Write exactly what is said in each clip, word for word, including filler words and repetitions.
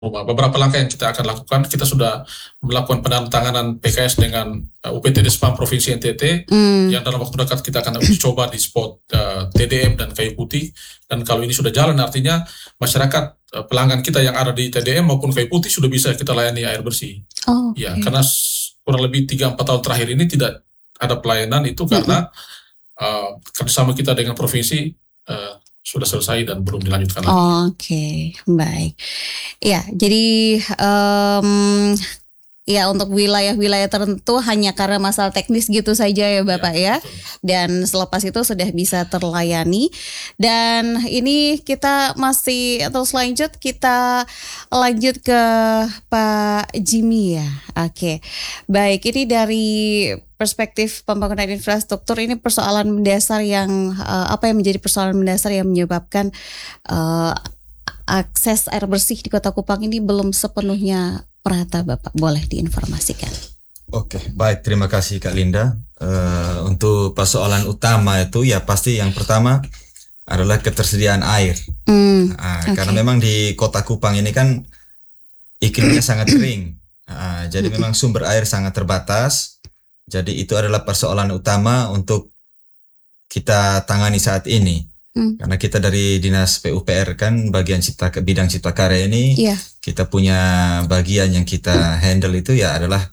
Beberapa langkah yang kita akan lakukan, kita sudah melakukan penandatanganan P K S dengan uh, U P T D Spam Provinsi N T T, mm. yang dalam waktu dekat kita akan uji coba di spot uh, T D M dan Kayu Putih. Dan kalau ini sudah jalan, artinya masyarakat uh, pelanggan kita yang ada di T D M maupun Kayu Putih sudah bisa kita layani air bersih. Oh, okay. Ya, karena kurang lebih tiga sampai empat tahun terakhir ini tidak ada pelayanan itu karena mm-hmm. uh, kerjasama kita dengan provinsi uh, sudah selesai dan belum dilanjutkan lagi. Oke, okay, baik. Ya, jadi um, ya untuk wilayah-wilayah tertentu hanya karena masalah teknis gitu saja ya Bapak ya, ya. Dan selepas itu sudah bisa terlayani. Dan ini kita masih atau selanjut kita lanjut ke Pak Jimmy ya. Oke, okay. Baik, ini dari perspektif pembangunan infrastruktur, ini persoalan mendasar yang uh, apa yang menjadi persoalan mendasar yang menyebabkan uh, akses air bersih di Kota Kupang ini belum sepenuhnya merata, Bapak, boleh diinformasikan? Oke, baik, terima kasih Kak Linda. Uh, untuk persoalan utama itu ya pasti yang pertama adalah ketersediaan air. Mm, uh, okay. Karena memang di Kota Kupang ini kan iklimnya sangat kering, uh, jadi mm-hmm. memang sumber air sangat terbatas. Jadi itu adalah persoalan utama untuk kita tangani saat ini. Hmm. Karena kita dari Dinas P U P R kan bagian cipta bidang cipta karya ini, yeah. kita punya bagian yang kita handle itu ya adalah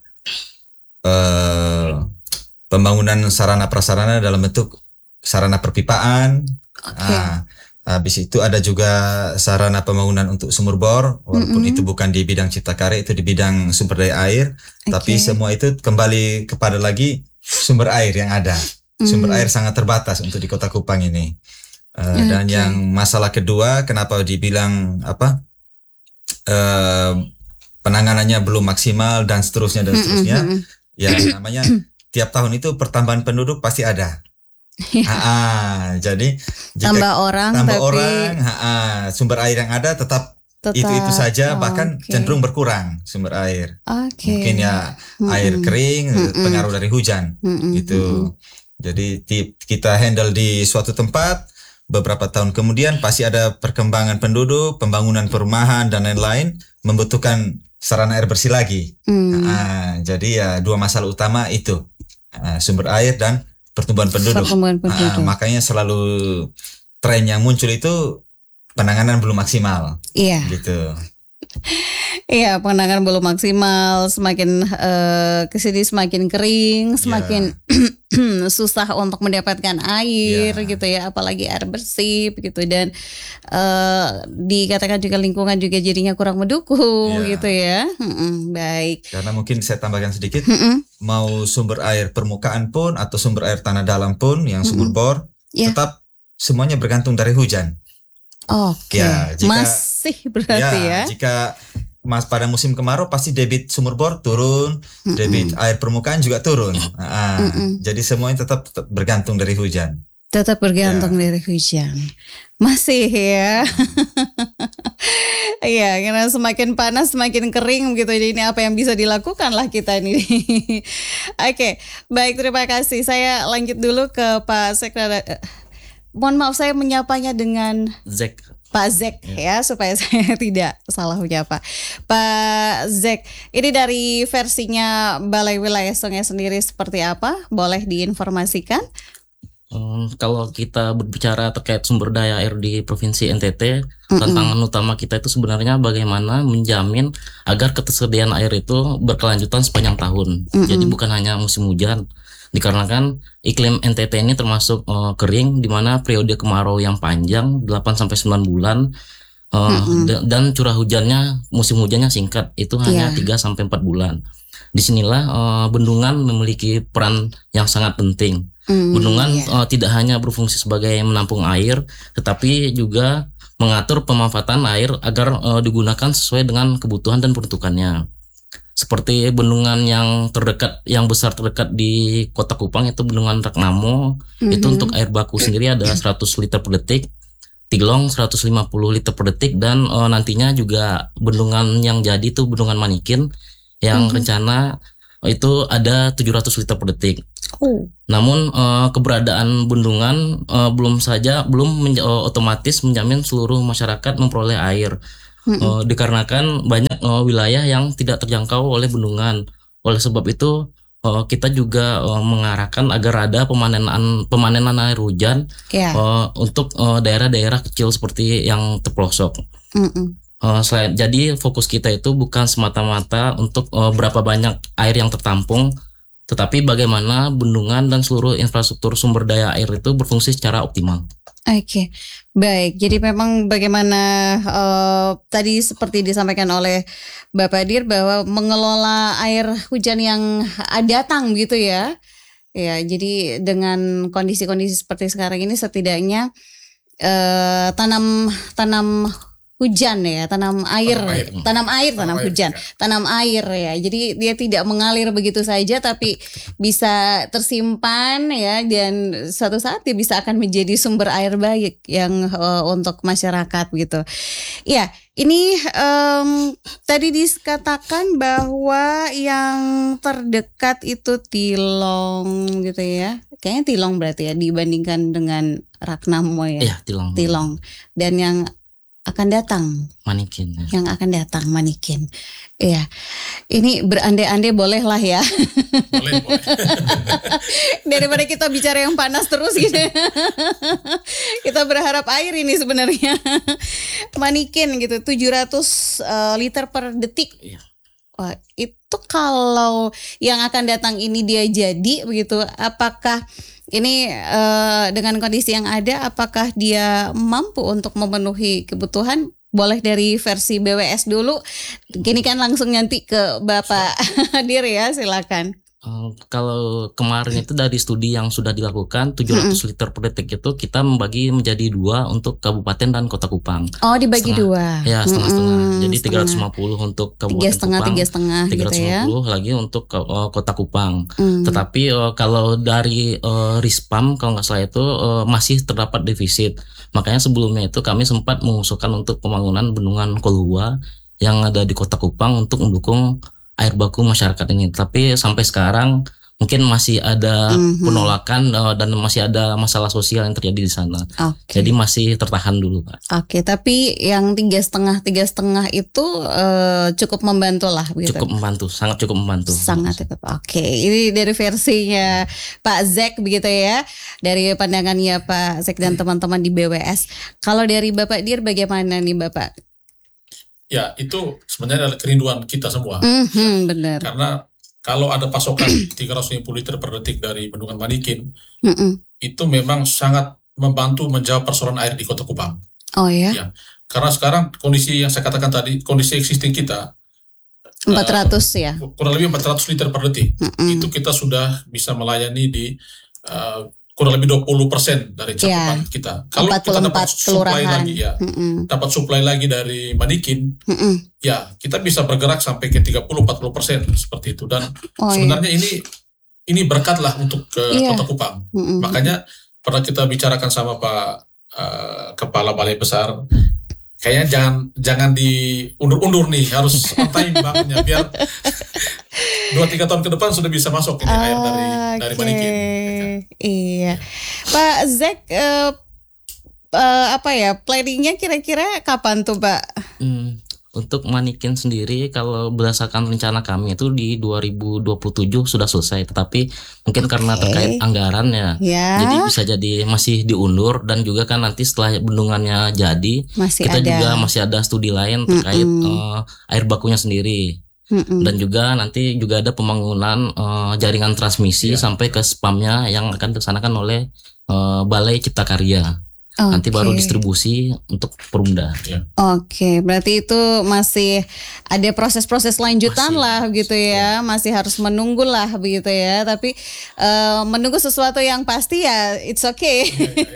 uh, pembangunan sarana prasarana dalam bentuk sarana perpipaan. Okay. Nah, habis itu ada juga sarana pembangunan untuk sumur bor, walaupun mm-hmm. itu bukan di bidang cipta karya, itu di bidang sumber daya air. Okay. Tapi semua itu kembali kepada lagi sumber air yang ada. Mm. Sumber air sangat terbatas untuk di Kota Kupang ini. Uh, okay. Dan yang masalah kedua, kenapa dibilang apa uh, penanganannya belum maksimal dan seterusnya dan seterusnya, mm-hmm. ya namanya tiap tahun itu pertambahan penduduk pasti ada. Ha-ha, jadi jika tambah orang, tambah tapi orang, ha-ha, sumber air yang ada tetap, tetap itu itu saja, oh, bahkan okay. cenderung berkurang sumber air. Okay. Mungkin ya mm-hmm. air kering, mm-hmm. pengaruh dari hujan, mm-hmm. gitu. Jadi tip, kita handle di suatu tempat, beberapa tahun kemudian pasti ada perkembangan penduduk, pembangunan perumahan dan lain-lain, membutuhkan sarana air bersih lagi. Mm. Ha, jadi ya dua masalah utama itu, ha, sumber air dan pertumbuhan penduduk. Pertumbuhan penduduk. Nah, makanya selalu tren yang muncul itu penanganan belum maksimal. Iya. Gitu. Iya, penanganan belum maksimal, semakin uh, kesini semakin kering, semakin yeah. susah untuk mendapatkan air, yeah. gitu ya, apalagi air bersih, begitu, dan uh, dikatakan juga lingkungan juga jadinya kurang mendukung, yeah. gitu ya. Mm-mm, baik. Karena mungkin saya tambahkan sedikit, Mm-mm. mau sumber air permukaan pun atau sumber air tanah dalam pun, yang sumur Mm-mm. bor, yeah. tetap semuanya bergantung dari hujan. Oke, okay. ya, masih berarti ya, ya. Jika mas pada musim kemarau pasti debit sumur bor turun, Mm-mm. debit air permukaan juga turun. Nah, jadi semuanya tetap, tetap bergantung dari hujan. Tetap bergantung ya. dari hujan. Masih ya. Iya, karena semakin panas semakin kering gitu. Jadi ini apa yang bisa dilakukan lah kita ini. Oke, baik, terima kasih. Saya lanjut dulu ke Pak Sekretariat. Mohon maaf saya menyapanya dengan Zek. Pak Zek ya, supaya saya tidak salah menyapa. Pak Zek, ini dari versinya Balai Wilayah Sungai sendiri seperti apa? Boleh diinformasikan? Hmm, kalau kita berbicara terkait sumber daya air di Provinsi N T T, Mm-mm. tantangan utama kita itu sebenarnya bagaimana menjamin agar ketersediaan air itu berkelanjutan sepanjang tahun. Mm-mm. Jadi bukan hanya musim hujan. Dikarenakan iklim N T T ini termasuk uh, kering, di mana periode kemarau yang panjang delapan sampai sembilan bulan uh, mm-hmm. d- dan curah hujannya musim hujannya singkat, itu hanya yeah. tiga sampai empat bulan. Disinilah uh, bendungan memiliki peran yang sangat penting. Mm, bendungan yeah. uh, tidak hanya berfungsi sebagai menampung air, tetapi juga mengatur pemanfaatan air agar uh, digunakan sesuai dengan kebutuhan dan peruntukannya. Seperti bendungan yang terdekat, yang besar terdekat di Kota Kupang itu bendungan Ragnamo, mm-hmm. itu untuk air baku sendiri ada seratus liter per detik, Tilong seratus lima puluh liter per detik, dan uh, nantinya juga bendungan yang jadi itu bendungan Manikin yang mm-hmm. rencana itu ada tujuh ratus liter per detik. Oh. Namun uh, keberadaan bendungan uh, belum saja belum menja- uh, otomatis menjamin seluruh masyarakat memperoleh air. Mm-mm. Uh, dikarenakan banyak uh, wilayah yang tidak terjangkau oleh bendungan. Oleh sebab itu uh, kita juga uh, mengarahkan agar ada pemanenan pemanenan air hujan Ya. uh, untuk uh, daerah-daerah kecil seperti yang terpelosok. Mm-mm. Uh, selain jadi fokus kita itu bukan semata-mata untuk uh, berapa banyak air yang tertampung, tetapi bagaimana bendungan dan seluruh infrastruktur sumber daya air itu berfungsi secara optimal. Oke, baik. Jadi memang bagaimana uh, tadi seperti disampaikan oleh Bapak Dir bahwa mengelola air hujan yang datang gitu ya. Ya, jadi dengan kondisi-kondisi seperti sekarang ini setidaknya uh, tanam tanam hujan ya, tanam air, Tanam air. tanam air, tanam, Tanam air, hujan, ya. tanam air ya. Jadi dia tidak mengalir begitu saja, tapi bisa tersimpan ya, dan suatu saat dia bisa akan menjadi sumber air baik yang uh, untuk masyarakat gitu. Ya, ini um, tadi dikatakan bahwa yang terdekat itu Tilong gitu ya. Kayaknya Tilong berarti ya dibandingkan dengan Ragnamo ya. Iya, Tilong. Tilong. Dan yang akan datang, Manikin. Ya. yang akan datang Manikin. Iya. Ini berandai-andai boleh lah ya. Boleh, boleh. Daripada kita bicara yang panas terus gitu. Kita berharap air ini sebenarnya. Manikin gitu, tujuh ratus uh, liter per detik. Iya. Wah, itu kalau yang akan datang ini dia jadi begitu, apakah ini uh, dengan kondisi yang ada, apakah dia mampu untuk memenuhi kebutuhan? Boleh dari versi B W S dulu. Gini kan langsung nanti ke Bapak Dir ya, silakan. Uh, kalau kemarin itu dari studi yang sudah dilakukan tujuh ratus Mm-mm. liter per detik itu kita membagi menjadi dua untuk kabupaten dan kota Kupang. Oh, dibagi Setengah. dua. Ya, setengah-setengah. Mm-mm, Jadi tiga ratus setengah. lima puluh untuk Tiga kabupaten setengah, Kupang, tiga setengah gitu ya. tiga ratus lima puluh lagi untuk uh, kota Kupang. Mm. Tetapi uh, kalau dari uh, Rispam kalau nggak salah itu uh, masih terdapat defisit. Makanya sebelumnya itu kami sempat mengusulkan untuk pembangunan bendungan Kolhua yang ada di kota Kupang untuk mendukung air baku masyarakat ini. Tapi sampai sekarang mungkin masih ada Mhm. penolakan uh, dan masih ada masalah sosial yang terjadi di sana. Oke. Jadi masih tertahan dulu, Pak. Oke, tapi yang tiga setengah tiga setengah itu eh, cukup membantu lah, begitu. Cukup membantu, sangat cukup membantu. Sangat cukup. Oke, ini dari versinya Pak Zek begitu ya, dari pandangannya Pak Zek dan teman-teman di B W S. Kalau dari Bapak Dir bagaimana nih Bapak? Ya, itu sebenarnya adalah kerinduan kita semua. Mhm, benar. Karena kalau ada pasokan tiga ratus lima puluh liter per detik dari bendungan Manikin, Mm-mm. itu memang sangat membantu menjawab persoalan air di Kota Kupang. Oh ya, Ya, karena sekarang kondisi yang saya katakan tadi, kondisi existing kita empat ratus ya. kurang lebih empat ratus liter per detik. Mm-mm. Itu kita sudah bisa melayani di uh, kurang lebih dua puluh persen dari cakupan kita. Kalau empat kita puluh dapat empat supply kelurahan. lagi ya, Mm-mm. dapat supply lagi dari Manikin, Mm-mm. ya kita bisa bergerak sampai ke tiga puluh sampai empat puluh persen seperti itu. Dan Oh, sebenarnya ini ini berkat lah untuk ke Iya. Kota Kupang. Mm-mm. Makanya pernah kita bicarakan sama Pak uh, Kepala Balai Besar, kayaknya jangan jangan diundur-undur nih, harus on time bangunnya biar dua tiga tahun ke depan sudah bisa masuk ini air dari dari Oke. Manikin. Iya, Pak Zek, eh, eh, apa ya planningnya kira-kira kapan tuh Pak? Hmm, untuk Manikin sendiri kalau berdasarkan rencana kami itu di dua ribu dua puluh tujuh sudah selesai, tetapi mungkin karena Oke. terkait anggaran ya, Ya, jadi bisa jadi masih diundur. Dan juga kan nanti setelah bendungannya jadi masih kita ada. juga masih ada studi lain terkait Mm-mm. eh, air bakunya sendiri. Mm-mm. Dan juga nanti juga ada pembangunan eh, jaringan transmisi Ya. sampai ke spamnya yang akan dilaksanakan oleh eh, Balai Cipta Karya. Nanti baru Oke. distribusi untuk Perumda. Oke, berarti itu masih ada proses-proses lanjutan Masih, lah gitu ya, masih harus menunggu lah begitu ya. Tapi eh, menunggu sesuatu yang pasti ya, it's okay.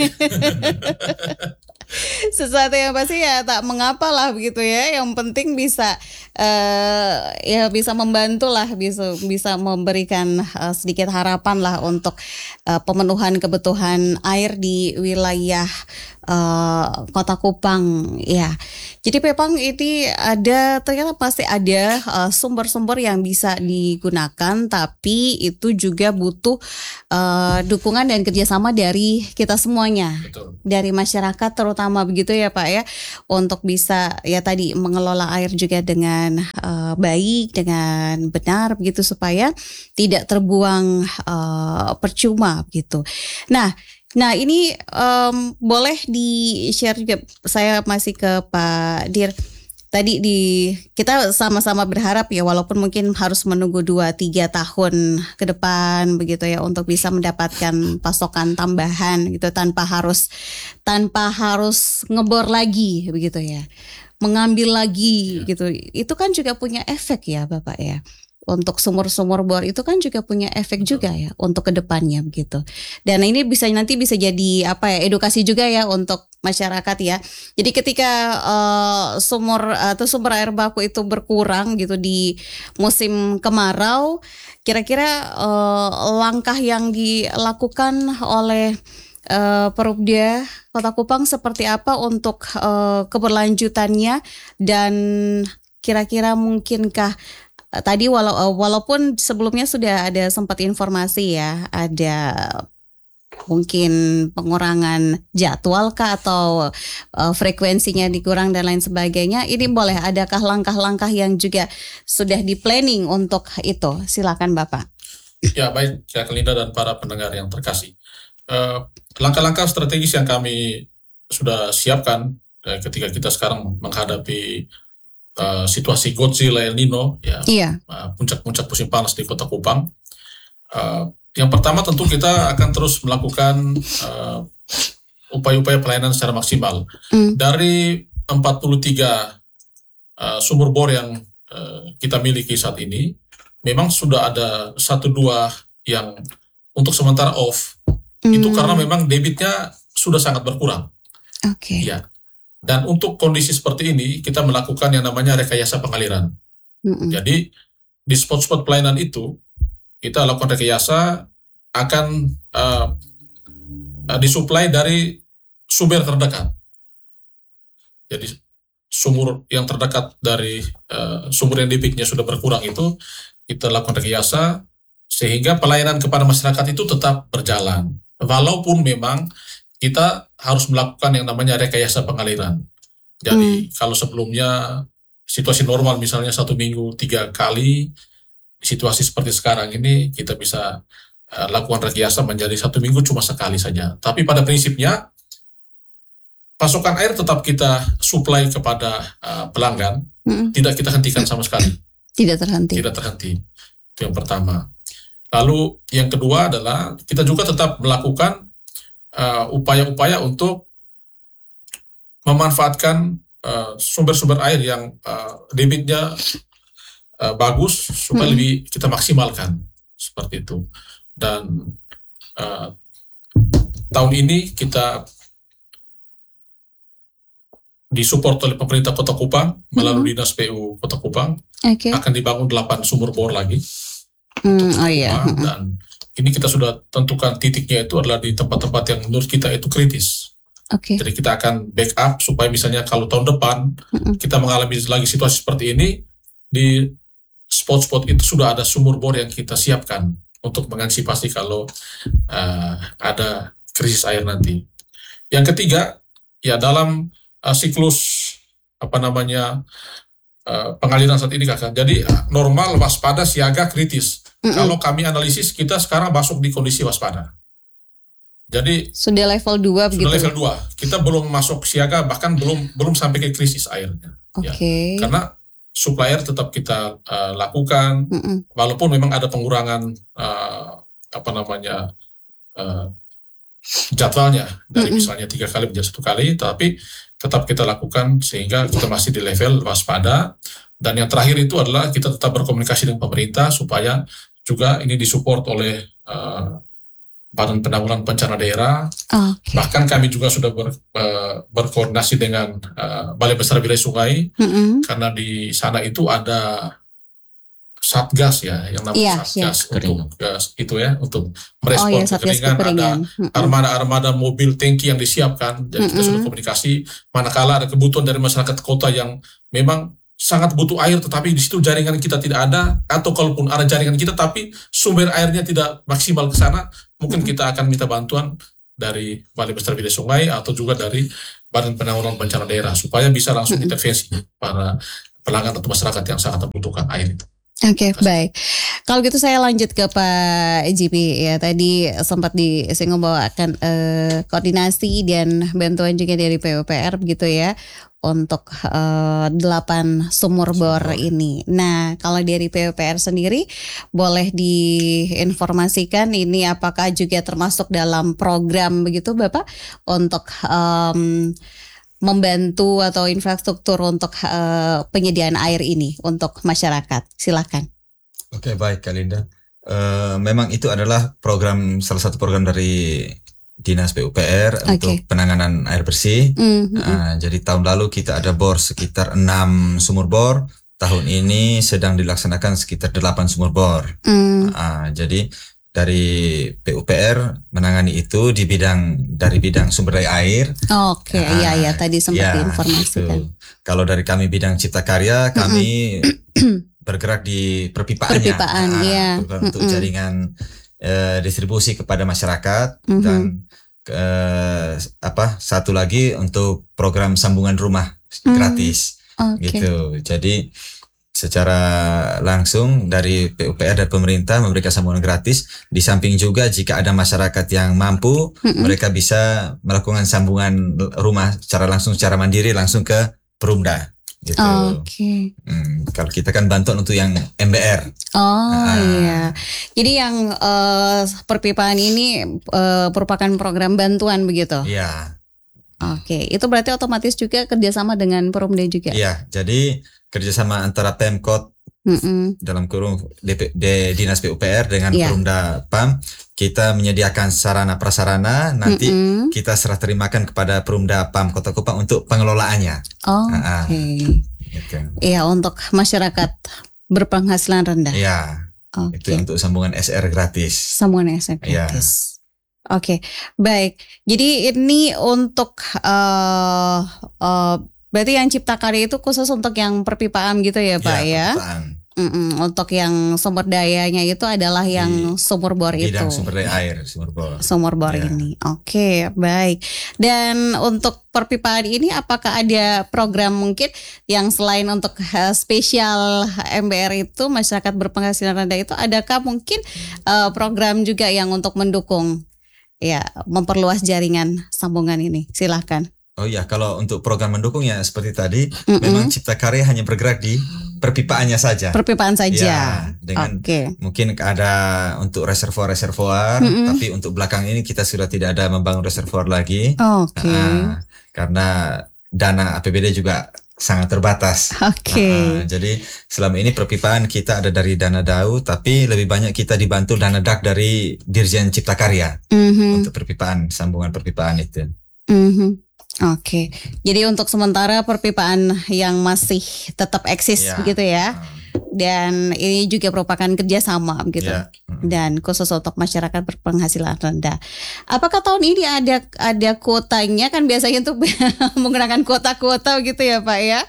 Sesuatu yang pasti ya tak mengapa lah begitu ya. Yang penting bisa eh, ya bisa membantu lah, bisa bisa memberikan eh, sedikit harapan lah untuk eh, pemenuhan kebutuhan air di wilayah eh, Kota Kupang ya. Jadi memang ini ada, ternyata pasti ada eh, sumber-sumber yang bisa digunakan, tapi itu juga butuh eh, dukungan dan kerjasama dari kita semuanya, Betul. dari masyarakat terutama pertama begitu ya Pak ya, untuk bisa ya tadi mengelola air juga dengan uh, baik, dengan benar begitu supaya tidak terbuang uh, percuma gitu. Nah, nah ini um, boleh di-share juga, saya masih ke Pak Dir. Tadi di kita sama-sama berharap ya, walaupun mungkin harus menunggu dua tiga tahun ke depan begitu ya untuk bisa mendapatkan pasokan tambahan gitu tanpa harus tanpa harus ngebor lagi begitu ya. Mengambil lagi gitu. Itu kan juga punya efek ya Bapak ya. Untuk sumur-sumur bor itu kan juga punya efek juga ya untuk kedepannya begitu. Dan ini bisa nanti bisa jadi apa ya, edukasi juga ya untuk masyarakat ya. Jadi ketika uh, sumur atau sumber air baku itu berkurang gitu di musim kemarau, kira-kira uh, langkah yang dilakukan oleh uh, Perupda Kota Kupang seperti apa untuk uh, keberlanjutannya, dan kira-kira mungkinkah tadi walau, walaupun sebelumnya sudah ada sempat informasi ya, ada mungkin pengurangan jadwal kah atau uh, frekuensinya dikurang dan lain sebagainya. Ini boleh, adakah langkah-langkah yang juga sudah di planning untuk itu? Silakan Bapak. Ya baik, Kak Linda dan para pendengar yang terkasih. Uh, langkah-langkah strategis yang kami sudah siapkan uh, ketika kita sekarang menghadapi Uh, situasi Godzilla El Nino ya, iya. uh, puncak-puncak musim panas di Kota Kupang. Uh, yang pertama tentu kita akan terus melakukan uh, upaya-upaya pelayanan secara maksimal. Mm. Dari empat puluh tiga uh, sumur bor yang uh, kita miliki saat ini, memang sudah ada satu dua yang untuk sementara off. Mm. Itu karena memang debitnya sudah sangat berkurang. Oke. Okay. Ya. Dan untuk kondisi seperti ini, kita melakukan yang namanya rekayasa pengaliran. Mm-mm. Jadi, di spot-spot pelayanan itu, kita lakukan rekayasa akan uh, uh, disuplai dari sumber terdekat. Jadi, sumur yang terdekat dari uh, sumur yang debitnya sudah berkurang itu, kita lakukan rekayasa, sehingga pelayanan kepada masyarakat itu tetap berjalan. Walaupun memang kita harus melakukan yang namanya rekayasa pengaliran. Jadi hmm. kalau sebelumnya situasi normal misalnya satu minggu tiga kali, situasi seperti sekarang ini kita bisa uh, lakukan rekayasa menjadi satu minggu cuma sekali saja. Tapi pada prinsipnya pasokan air tetap kita supply kepada uh, pelanggan, hmm. tidak kita hentikan sama sekali. Tidak terhenti. Tidak terhenti. Itu yang pertama. Lalu yang kedua adalah kita juga tetap melakukan Uh, upaya-upaya untuk memanfaatkan uh, sumber-sumber air yang uh, debitnya uh, bagus supaya hmm. lebih kita maksimalkan seperti itu. Dan uh, tahun ini kita disupport oleh pemerintah Kota Kupang hmm. melalui Dinas P U Kota Kupang, okay. akan dibangun delapan sumur bor lagi. Hmm, oh iya. Dan ini kita sudah tentukan titiknya itu adalah di tempat-tempat yang menurut kita itu kritis. Okay. Jadi kita akan backup supaya misalnya kalau tahun depan mm-hmm. kita mengalami lagi situasi seperti ini, di spot-spot itu sudah ada sumur bor yang kita siapkan untuk mengantisipasi kalau uh, ada krisis air nanti. Yang ketiga, ya dalam uh, siklus apa namanya uh, pengaliran saat ini kakak. Jadi uh, normal, waspada, siaga, kritis. Mm-mm. Kalau kami analisis, kita sekarang masuk di kondisi waspada. Jadi sudah level dua begitu. Sudah level dua. Kita belum masuk siaga, bahkan belum belum sampai ke krisis airnya. Oke. Okay. Ya. Karena supplier tetap kita uh, lakukan, Mm-mm. walaupun memang ada pengurangan uh, apa namanya uh, jadwalnya dari Mm-mm. misalnya tiga kali menjadi satu kali, tapi tetap kita lakukan sehingga kita masih di level waspada. Dan yang terakhir itu adalah kita tetap berkomunikasi dengan pemerintah supaya juga ini disupport oleh uh, Badan Penanggulangan Bencana Daerah. Okay. Bahkan kami juga sudah ber, uh, berkoordinasi dengan uh, Balai Besar Wilayah Sungai, mm-hmm. karena di sana itu ada satgas ya, yang namanya yeah, satgas yeah. untuk uh, itu ya, untuk merespon oh, yeah, kekeringan. Ada mm-hmm. armada-armada mobil tangki yang disiapkan, dan mm-hmm. kita sudah komunikasi manakala ada kebutuhan dari masyarakat kota yang memang sangat butuh air, tetapi di situ jaringan kita tidak ada, atau kalaupun ada jaringan kita tapi sumber airnya tidak maksimal ke sana, mungkin kita akan minta bantuan dari Balai Besar Wilayah Sungai atau juga dari Badan Penanggulangan Bencana Daerah supaya bisa langsung intervensi para pelanggan atau masyarakat yang sangat membutuhkan air itu. Oke, okay, baik. Kalau gitu saya lanjut ke Pak J P ya. Tadi sempat disinggung bahwa akan eh, koordinasi dan bantuan juga dari P U P R begitu ya untuk eh, delapan sumur bor ini. Nah, kalau dari P U P R sendiri boleh diinformasikan ini apakah juga termasuk dalam program begitu Bapak untuk um, membantu atau infrastruktur untuk uh, penyediaan air ini untuk masyarakat. Silakan. Oke, baik Kak Linda. Uh, memang itu adalah program salah satu program dari Dinas P U P R okay. untuk penanganan air bersih. Mm-hmm. Uh, jadi tahun lalu kita ada bor sekitar enam sumur bor. Tahun ini sedang dilaksanakan sekitar delapan sumur bor. Mm. Uh, jadi dari P U P R menangani itu di bidang dari bidang sumber daya air. Oke, okay, iya ya tadi sempat ya, diinformasikan. Gitu. Kalau dari kami bidang Cipta Karya, kami bergerak di perpipaannya. Perpipaan, nah, ya. Untuk mm-mm. jaringan eh, distribusi kepada masyarakat mm-hmm. dan eh, apa satu lagi untuk program sambungan rumah mm. gratis, okay. gitu. Jadi secara langsung dari P U P R dan pemerintah memberikan sambungan gratis. Di samping juga jika ada masyarakat yang mampu, mm-mm. mereka bisa melakukan sambungan rumah secara langsung, secara mandiri langsung ke Perumda. Gitu. Oke. Okay. Hmm, kalau kita kan bantuan untuk yang M B R. Oh nah, iya. Jadi yang uh, perpipaan ini uh, merupakan program bantuan begitu? Iya. Oke, okay. Itu berarti otomatis juga kerjasama dengan Perumda juga? Iya, jadi kerjasama antara Pemkot mm-mm. dalam kurung D P, D, Dinas P U P R dengan yeah. Perumda P A M, kita menyediakan sarana prasarana, nanti mm-mm. kita serah terimakan kepada Perumda P A M Kota Kupang untuk pengelolaannya. Oh, nah, oke. Okay. Gitu. Iya, untuk masyarakat berpenghasilan rendah. Iya. Okay. Itu untuk sambungan S R gratis. Sambungan S R gratis. Ya. Oke, okay. Baik. Jadi ini untuk uh, uh, berarti yang Cipta Karya itu khusus untuk yang perpipaan gitu ya Pak ya? Ya? Untuk yang sumber dayanya itu adalah yang di sumur bor itu. Bidang sumber daya air, sumur bor. Sumur bor ya. Ini. Oke, okay, baik. Dan untuk perpipaan ini apakah ada program mungkin yang selain untuk uh, spesial M B R itu masyarakat berpenghasilan rendah itu, adakah mungkin uh, program juga yang untuk mendukung ya memperluas jaringan sambungan ini? Silahkan. Oh iya, kalau untuk program mendukung ya seperti tadi, mm-mm. memang Cipta Karya hanya bergerak di perpipaannya saja. Perpipaan saja. Ya, dengan okay. mungkin ada untuk reservoir-reservoir, mm-mm. tapi untuk belakang ini kita sudah tidak ada membangun reservoir lagi. Oke. Okay. Nah, karena dana A P B D juga sangat terbatas. Oke. Okay. Nah, jadi selama ini perpipaan kita ada dari dana D A U, tapi lebih banyak kita dibantu dana D A K dari Dirjen Cipta Karya mm-hmm. untuk perpipaan, sambungan perpipaan itu. Mm-hmm. Oke, jadi untuk sementara perpipaan yang masih tetap eksis ya. Begitu ya, dan ini juga merupakan kerjasama begitu, ya. Dan khusus untuk masyarakat berpenghasilan rendah. Apakah tahun ini ada ada kuotanya? Kan biasanya untuk menggunakan kuota-kuota gitu ya Pak ya?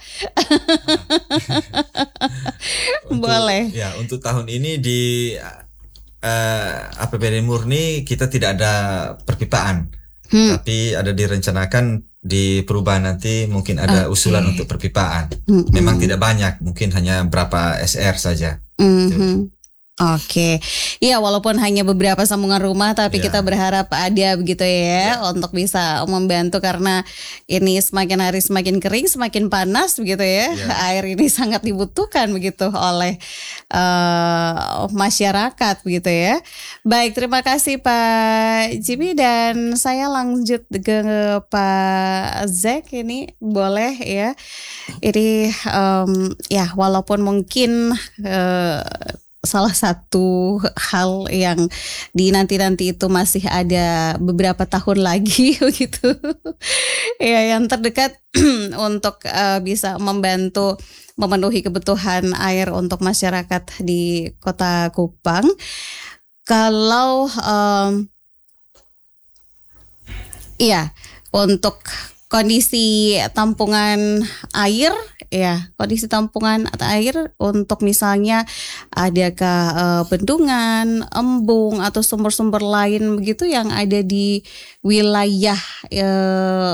Untuk, boleh. Ya, untuk tahun ini di uh, A P B D murni kita tidak ada perpipaan, hmm. tapi ada direncanakan di perubahan nanti mungkin ada okay. usulan untuk perpipaan. Mm-hmm. Memang tidak banyak, mungkin hanya berapa S R saja. Mm-hmm. Oke, okay. Ya walaupun hanya beberapa sambungan rumah, tapi yeah. kita berharap ada begitu ya, yeah. untuk bisa membantu karena ini semakin hari semakin kering, semakin panas begitu ya, yeah. air ini sangat dibutuhkan begitu oleh uh, masyarakat begitu ya. Baik, terima kasih Pak Jimmy dan saya lanjut ke Pak Zek ini boleh ya. Ini um, ya walaupun mungkin uh, salah satu hal yang di nanti-nanti itu masih ada beberapa tahun lagi begitu ya yang terdekat untuk uh, bisa membantu memenuhi kebutuhan air untuk masyarakat di Kota Kupang. Kalau um, iya untuk kondisi tampungan air, ya kondisi tampungan air untuk misalnya adakah uh, bendungan, embung atau sumber-sumber lain begitu yang ada di wilayah uh,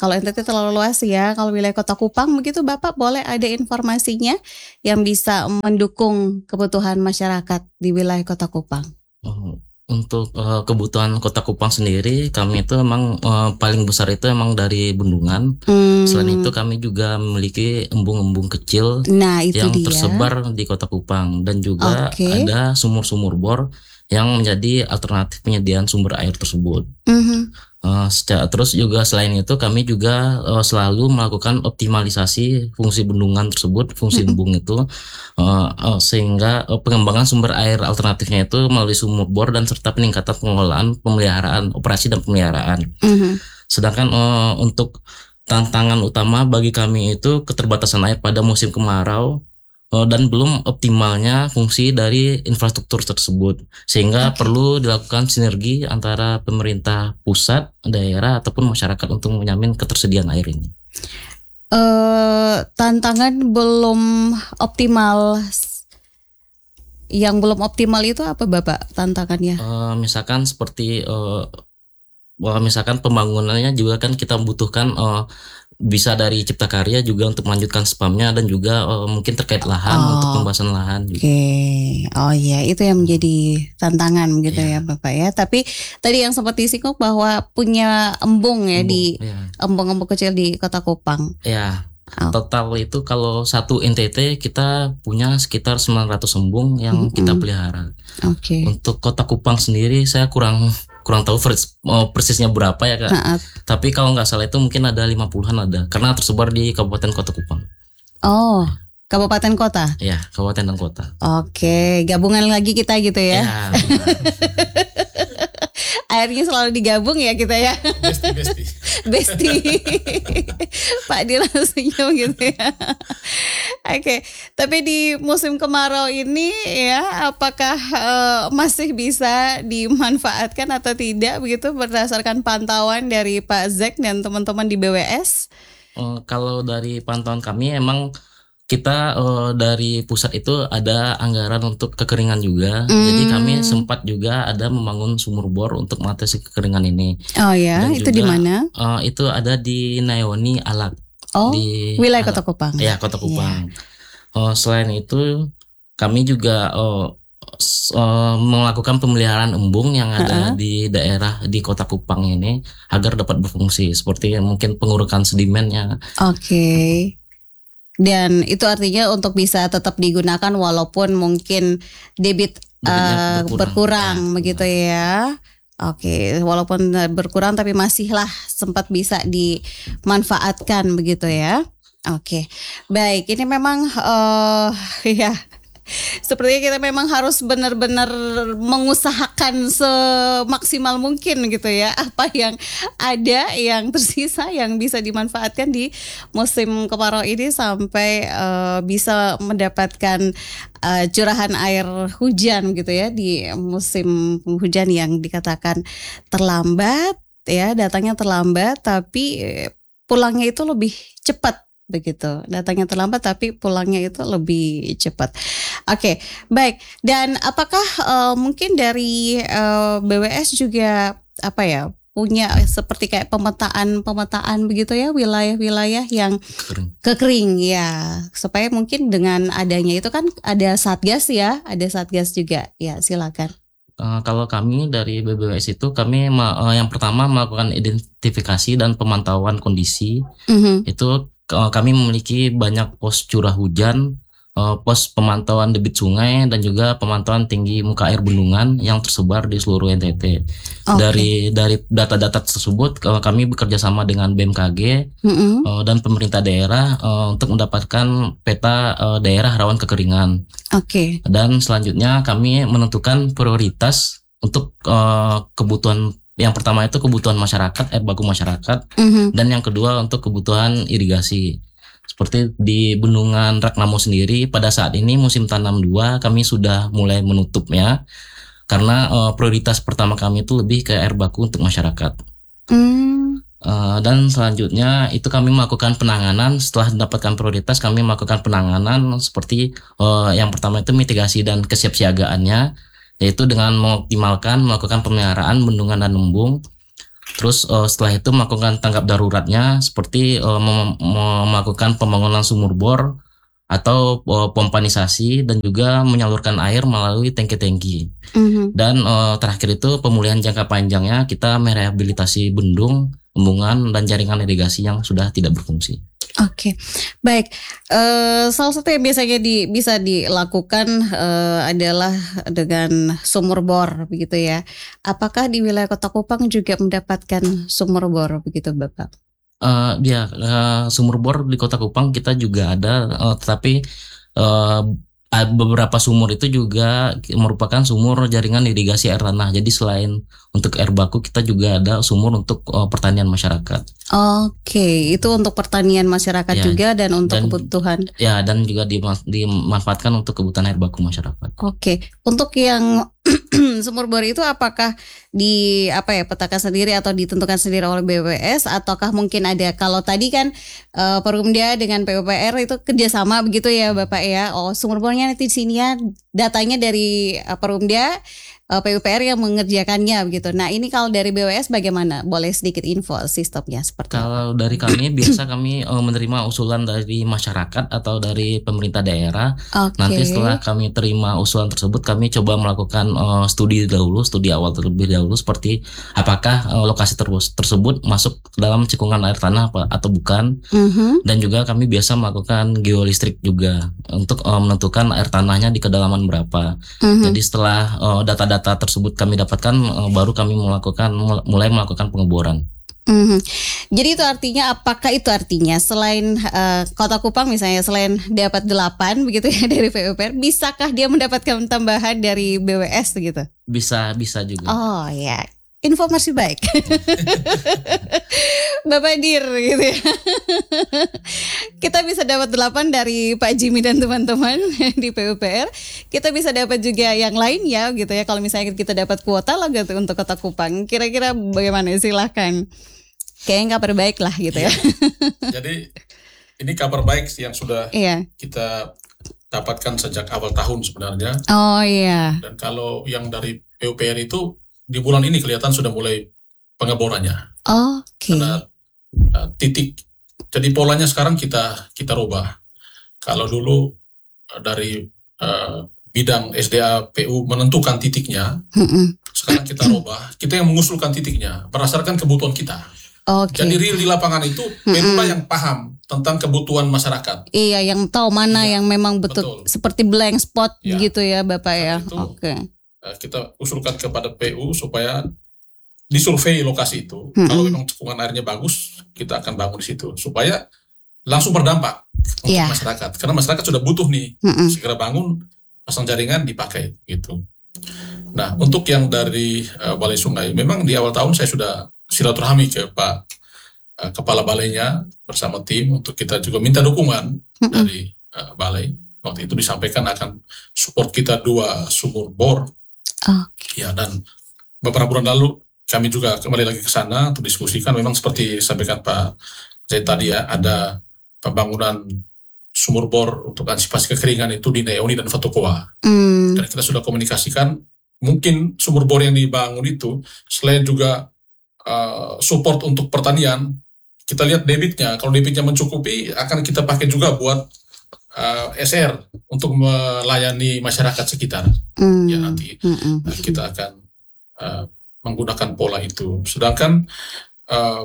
Kalau N T T terlalu luas ya. Kalau wilayah Kota Kupang begitu Bapak boleh ada informasinya yang bisa mendukung kebutuhan masyarakat di wilayah Kota Kupang. Oh, untuk uh, kebutuhan Kota Kupang sendiri, kami itu emang uh, paling besar itu emang dari bendungan. Hmm. Selain itu kami juga memiliki embung-embung kecil Nah, itu yang dia. tersebar di Kota Kupang, dan juga Oke. ada sumur-sumur bor yang menjadi alternatif penyediaan sumber air tersebut. Mhm. Uh, secara, terus juga selain itu kami juga uh, selalu melakukan optimalisasi fungsi bendungan tersebut, fungsi embung itu, uh, uh, sehingga uh, pengembangan sumber air alternatifnya itu melalui sumur bor dan serta peningkatan pengelolaan, pemeliharaan, operasi dan pemeliharaan. Mhm. Sedangkan uh, untuk tantangan utama bagi kami itu keterbatasan air pada musim kemarau uh, dan belum optimalnya fungsi dari infrastruktur tersebut, sehingga Oke. perlu dilakukan sinergi antara pemerintah pusat, daerah ataupun masyarakat untuk menjamin ketersediaan air ini. Eh, tantangan belum optimal. Yang belum optimal itu apa Bapak tantangannya? Uh, misalkan seperti uh, wah, misalkan pembangunannya juga kan kita membutuhkan uh, bisa dari Cipta Karya juga untuk melanjutkan spamnya, dan juga uh, mungkin terkait lahan Oh, untuk pembahasan lahan juga. Oke, oh iya itu yang menjadi tantangan gitu Iya. ya Bapak ya. Tapi tadi yang sempat disinggung bahwa punya embung ya Embung, di ya. embung-embung kecil di Kota Kupang. Ya, Oh. total itu kalau satu N T T kita punya sekitar sembilan ratus embung yang Mm-mm. kita pelihara. Oke. Untuk Kota Kupang sendiri saya kurang kurang tahu pers- oh, persisnya berapa ya Kak. Nah, Tapi kalau nggak salah itu mungkin ada lima puluhan ada, karena tersebar di Kabupaten Kota Kupang. oh, kabupaten kota. Ya, kabupaten dan kota. Oke, gabungan lagi kita gitu ya. Ya, benar. Airnya selalu digabung ya kita ya. Besti, besti. Besti. Pak Di langsung gitu ya. Oke, tapi di musim kemarau ini ya, apakah eh, masih bisa dimanfaatkan atau tidak begitu berdasarkan pantauan dari Pak Zek dan teman-teman di B W S? Eh, kalau dari pantauan kami emang kita eh, dari pusat itu ada anggaran untuk kekeringan juga. Hmm. Jadi kami sempat juga ada membangun sumur bor untuk mengatasi kekeringan ini. Oh ya, Dan itu juga, di mana? Eh, itu ada di Nayoni Alak. Oh, Di wilayah Alak. Kota Kupang. Ya, Kota Kupang. Eh, selain itu kami juga eh, s- eh, melakukan pemeliharaan embung yang ada Ha-ha. di daerah di Kota Kupang ini agar dapat berfungsi, seperti mungkin pengurukan sedimennya. Oke. Dan itu artinya untuk bisa tetap digunakan walaupun mungkin debit Debitnya eh, berkurang. berkurang, Ya, begitu ya. Oke, walaupun berkurang tapi masihlah sempat bisa dimanfaatkan begitu ya. Oke, baik. Ini memang eh ya, sepertinya kita memang harus benar-benar mengusahakan semaksimal mungkin gitu ya, apa yang ada yang tersisa yang bisa dimanfaatkan di musim kemarau ini sampai eh, bisa mendapatkan eh, curahan air hujan gitu ya di musim hujan yang dikatakan terlambat ya, datangnya terlambat tapi eh, pulangnya itu lebih cepat begitu. Datangnya terlambat tapi pulangnya itu lebih cepat. Oke, baik. Dan apakah eh, mungkin dari eh, B W S juga apa ya punya seperti kayak pemetaan-pemetaan begitu ya wilayah-wilayah yang Kekering. kekering ya, supaya mungkin dengan adanya itu kan ada satgas ya, ada satgas juga ya, silakan. Eh, kalau kami dari B B W S itu kami ma- eh, yang pertama melakukan identifikasi dan pemantauan kondisi. Mhm. Itu eh, kami memiliki banyak pos curah hujan, eh, pos pemantauan debit sungai, dan juga pemantauan tinggi muka air bendungan yang tersebar di seluruh N T T. Oke. Dari dari data-data tersebut eh, kami bekerja sama dengan B M K G Mhm. eh, dan pemerintah daerah eh, untuk mendapatkan peta eh, daerah rawan kekeringan. Oke. Dan selanjutnya kami menentukan prioritas untuk eh, kebutuhan. Yang pertama itu kebutuhan masyarakat, air baku masyarakat, Mhm. dan yang kedua untuk kebutuhan irigasi. Seperti di Bendungan Ragnamo sendiri, pada saat ini musim tanam dua kami sudah mulai menutupnya, karena eh, prioritas pertama kami itu lebih ke air baku untuk masyarakat. Hmm. Eh, dan selanjutnya itu kami melakukan penanganan. Setelah mendapatkan prioritas, kami melakukan penanganan seperti eh, yang pertama itu mitigasi dan kesiapsiagaannya, yaitu dengan mengoptimalkan melakukan pemeliharaan bendungan dan embung. Terus uh, setelah itu melakukan tanggap daruratnya seperti uh, mem- mem- melakukan pembangunan sumur bor atau uh, pompanisasi dan juga menyalurkan air melalui tangki-tangki. Mhm. Dan uh, terakhir itu pemulihan jangka panjangnya kita merehabilitasi bendung, bendungan dan jaringan irigasi yang sudah tidak berfungsi. Oke, baik. Eh, salah satu yang biasanya di, bisa dilakukan eh, adalah dengan sumur bor, begitu ya. Apakah di wilayah Kota Kupang juga mendapatkan sumur bor, begitu Bapak? Uh, ya, uh, sumur bor di Kota Kupang kita juga ada, uh, tetapi uh, beberapa sumur itu juga merupakan sumur jaringan irigasi air tanah. Jadi selain untuk air baku, kita juga ada sumur untuk uh, pertanian masyarakat. Oke, itu untuk pertanian masyarakat Ya, juga dan untuk dan- kebutuhan. Ya, dan juga dima- dimanfaatkan untuk kebutuhan air baku masyarakat. Oke, untuk yang sumur bor itu apakah di apa ya petakan sendiri atau ditentukan sendiri oleh B W S ataukah mungkin ada, kalau tadi kan eh, Perumda dengan P U P R itu kerjasama begitu ya Bapak ya. Oh, sumur bornya nanti di sini ya datanya dari eh, Perumda, eh, P U P R yang mengerjakannya begitu. Nah, ini kalau dari B W S bagaimana? Boleh sedikit info sistemnya seperti apa? Kalau dari kami biasa kami uh, menerima usulan dari masyarakat atau dari pemerintah daerah. Oke. Nanti setelah kami terima usulan tersebut, kami coba melakukan uh, studi dahulu, studi awal terlebih dahulu seperti apakah uh, lokasi ter- tersebut masuk ke dalam cekungan air tanah apa atau bukan. Mhm. Dan juga kami biasa melakukan geolistrik juga untuk uh, menentukan air tanahnya di kedalaman berapa. Mhm. Jadi setelah uh, data-data tersebut kami dapatkan, uh, baru kami melakukan mulai melakukan pengeboran. Mhm. Jadi itu artinya, apakah itu artinya selain eh, Kota Kupang misalnya selain dapat delapan begitu ya dari P U P R, bisakah dia mendapatkan tambahan dari B W S gitu? Bisa bisa juga. Oh ya, informasi baik. Bapak Dir gitu ya. Kita bisa dapat delapan dari Pak Jimmy dan teman-teman di P U P R. Kita bisa dapat juga yang lainnya gitu ya. Kalau misalnya kita dapat kuota lah gitu untuk Kota Kupang. Kira-kira bagaimana? Silahkan. Kayaknya kabar baik lah gitu ya. Jadi ini kabar baik sih yang sudah Iya. kita dapatkan sejak awal tahun sebenarnya. Oh iya. Dan kalau yang dari P U P R itu di bulan ini kelihatan sudah mulai pengeborannya. Oke. Karena uh, titik, jadi polanya sekarang kita kita rubah. Kalau dulu uh, dari uh, bidang S D A P U menentukan titiknya, Mm-mm. sekarang kita rubah. Kita yang mengusulkan titiknya berdasarkan kebutuhan kita. Oke. Jadi real di lapangan itu Pemda yang paham tentang kebutuhan masyarakat. Iya, yang tahu mana Iya, yang memang betul, betul. seperti blank spot Ya. gitu ya Bapak ya. Itu, Oke. Uh, kita usulkan kepada P U supaya disurvei lokasi itu. Mm-mm. Kalau memang cekungan airnya bagus, kita akan bangun di situ supaya langsung berdampak untuk Iya. masyarakat. Karena masyarakat sudah butuh nih, Mm-mm. segera bangun, pasang jaringan, dipakai gitu. Nah, untuk yang dari uh, Balai Sungai, memang di awal tahun saya sudah silaturahmi ke Pak uh, Kepala Balainya bersama tim untuk kita juga minta dukungan Mm-mm. dari uh, Balai. Waktu itu disampaikan akan support kita dua sumur bor. Oke. Ya, dan beberapa bulan lalu kami juga kembali lagi ke sana untuk diskusikan. Memang seperti disampaikan Pak Zaid tadi ya, ada pembangunan sumur bor untuk antisipasi kekeringan itu di Neoni dan Fatokoa. Hmm. Dan kita sudah komunikasikan, mungkin sumur bor yang dibangun itu selain juga uh, support untuk pertanian, kita lihat debitnya. Kalau debitnya mencukupi, akan kita pakai juga buat uh, S R untuk melayani masyarakat sekitar. Hmm. Ya, nanti Mm-mm. Nah, kita akan uh, menggunakan pola itu. Sedangkan uh,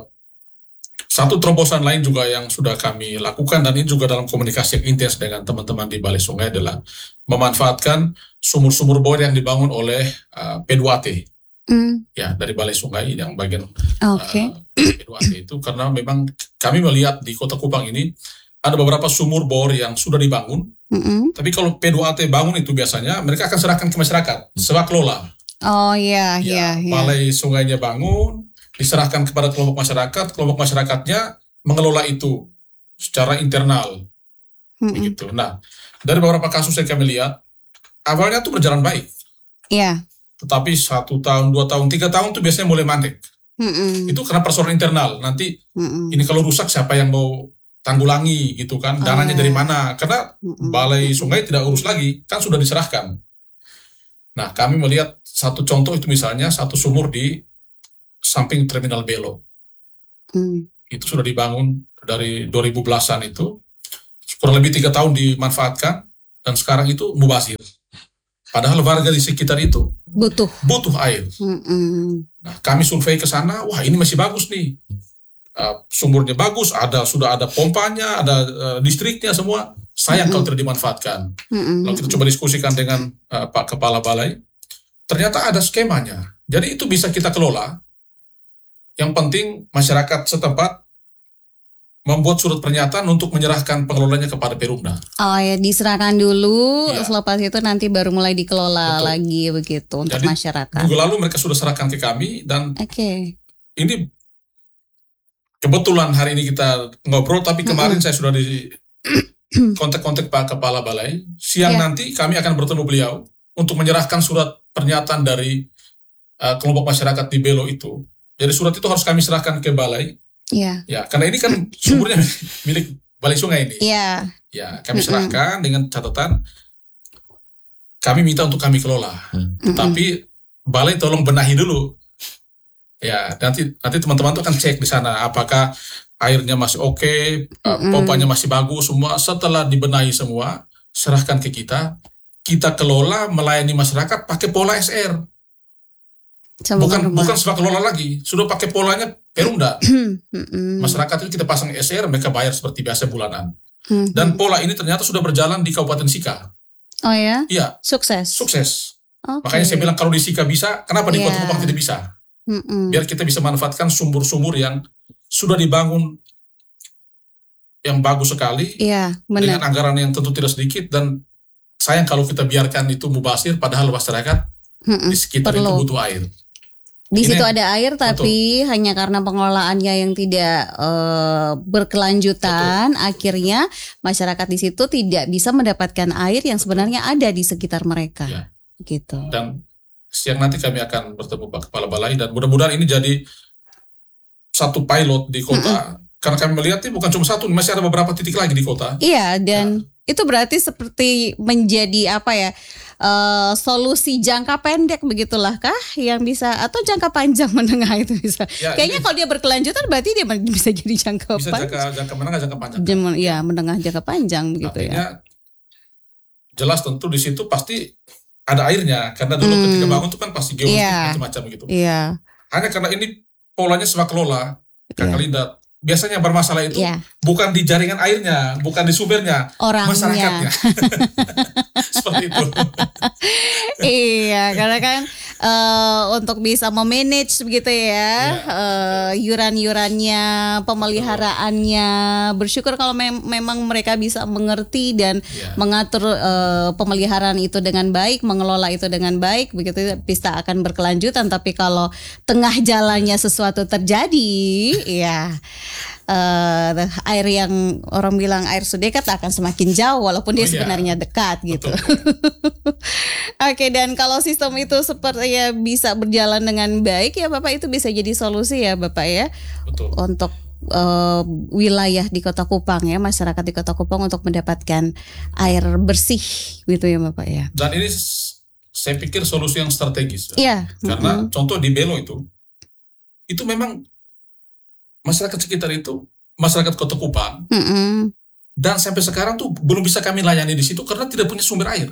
satu terobosan lain juga yang sudah kami lakukan, dan ini juga dalam komunikasi yang intens dengan teman-teman di Balai Sungai, adalah memanfaatkan sumur-sumur bor yang dibangun oleh uh, P dua T Hmm. ya, dari Balai Sungai yang bagian Oke. uh, P dua T itu, karena memang kami melihat di Kota Kupang ini ada beberapa sumur bor yang sudah dibangun. Mm-mm. Tapi kalau P dua T bangun itu biasanya mereka akan serahkan ke masyarakat, swaklola. Oh iya, Ya, iya, iya. balai sungainya bangun, diserahkan kepada kelompok masyarakat, kelompok masyarakatnya mengelola itu secara internal, Mm-mm. begitu. Nah, dari beberapa kasus yang kami lihat, awalnya tuh berjalan baik, Iya. tetapi satu tahun, dua tahun, tiga tahun tuh biasanya mulai mandek. Mm-mm. Itu karena persoalan internal. Nanti Mm-mm. ini kalau rusak siapa yang mau tanggulangi gitu kan? Dananya Oh. dari mana? Karena Mm-mm. balai sungai tidak urus lagi, kan sudah diserahkan. Nah, kami melihat satu contoh itu misalnya satu sumur di samping Terminal Belo. Hmm. Itu sudah dibangun dari dua ribu belasan itu, kurang lebih tiga tahun dimanfaatkan, dan sekarang itu mubazir. Padahal warga di sekitar itu butuh butuh air. Mm-mm. Nah, kami survei ke sana, wah ini masih bagus nih, uh, sumurnya bagus, ada sudah ada pompanya, ada uh, listriknya semua. Sayang kalau tidak dimanfaatkan. Mm-mm. Lalu kita coba diskusikan dengan uh, Pak Kepala Balai, ternyata ada skemanya. Jadi itu bisa kita kelola. Yang penting masyarakat setempat membuat surat pernyataan untuk menyerahkan pengelolanya kepada Perumda. Oh ya, diserahkan dulu, Ya. selepas itu nanti baru mulai dikelola Betul. lagi begitu untuk Jadi, masyarakat. Minggu lalu mereka sudah serahkan ke kami, dan Oke. ini kebetulan hari ini kita ngobrol, tapi kemarin saya sudah di kontak-kontak Pak Kepala Balai. Siang Ya. nanti kami akan bertemu beliau untuk menyerahkan surat pernyataan dari uh, kelompok masyarakat di Belo itu. Jadi surat itu harus kami serahkan ke Balai. Iya. Ya, karena ini kan sumurnya milik Balai Sungai ini. Iya. Ya, kami serahkan dengan catatan kami minta untuk kami kelola. Tapi Balai tolong benahi dulu. Ya, nanti nanti teman-teman tuh akan cek di sana apakah airnya masih oke, uh, pompanya masih bagus semua. Setelah dibenahi semua, serahkan ke kita. Kita kelola, melayani masyarakat pakai pola S R. Sama Bukan rumah. bukan sepak kelola lagi, sudah pakai polanya Perumda. Mm-mm. Masyarakat itu kita pasang S R, mereka bayar seperti biasa bulanan. Mhm. Dan pola ini ternyata sudah berjalan di Kabupaten Sika. Oh ya, Iya, sukses. sukses. Oke. Makanya saya bilang kalau di Sika bisa, kenapa di Iya. Kota Kupang tidak bisa? Mm-mm. Biar kita bisa manfaatkan sumur-sumur yang sudah dibangun yang bagus sekali, Iya, dengan benar. anggaran yang tentu tidak sedikit, dan sayang kalau kita biarkan itu mubazir, padahal masyarakat Mm-mm. di sekitar itu Perlu. butuh air. Di Ini- situ ada air, tapi hanya karena pengelolaannya yang tidak eh, berkelanjutan, akhirnya masyarakat di situ tidak bisa mendapatkan air yang sebenarnya ada di sekitar mereka. Ya. Gitu. Dan siang nanti kami akan bertemu Pak Kepala Balai, dan mudah-mudahan ini jadi satu pilot di kota. Karena kami melihat ini bukan cuma satu, masih ada beberapa titik lagi di kota. Iya, dan itu berarti seperti menjadi apa ya? eh, solusi jangka pendek begitulah kah yang bisa, atau jangka panjang menengah itu bisa. Ya, Kayaknya ini kalau dia berkelanjutan berarti dia bisa jadi jangka bisa panjang. jangka jangka menengah, jangka panjang. Jam- ya, menengah jangka panjang begitu ya. Artinya jelas tentu di situ pasti ada airnya, karena dulu Hmm. ketika bangun itu kan pasti geologi Iya. macam-macam gitu. Iya, Hanya karena ini polanya sepak kelola, Kakak Iya. Linda, biasanya bermasalah itu iya. bukan di jaringan airnya, bukan di sumbernya, Orangnya. masyarakatnya. Seperti itu. Iya, karena kan eh, untuk bisa memanage begitu ya, eh, yuran-yurannya, pemeliharaannya. Bersyukur kalau mem- memang mereka bisa mengerti dan Iya. mengatur eh, pemeliharaan itu dengan baik, mengelola itu dengan baik, begitu bisa akan berkelanjutan. Tapi kalau tengah jalannya sesuatu terjadi, ya eh, air yang orang bilang air sudekat akan semakin jauh, walaupun dia Oh, iya. sebenarnya dekat gitu. Betul. Oke, dan kalau sistem itu seperti ya bisa berjalan dengan baik ya Bapak, itu bisa jadi solusi ya Bapak ya Betul. untuk eh, wilayah di Kota Kupang ya, masyarakat di Kota Kupang untuk mendapatkan air bersih gitu ya Bapak ya. Dan ini s- saya pikir solusi yang strategis. Iya. Karena mm-mm. contoh di Belo itu, itu memang masyarakat sekitar itu, masyarakat Kota Kupang, Mm-mm. dan sampai sekarang tuh belum bisa kami layani di situ karena tidak punya sumber air.